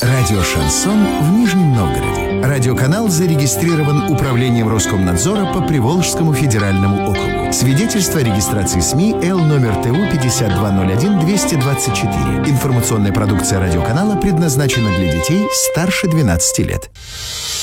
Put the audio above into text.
Радио «Шансон» в Нижнем Новгороде. Радиоканал зарегистрирован Управлением Роскомнадзора по Приволжскому федеральному округу. Свидетельство о регистрации СМИ Л номер ТУ 5201-224. Информационная продукция радиоканала предназначена для детей старше 12 лет.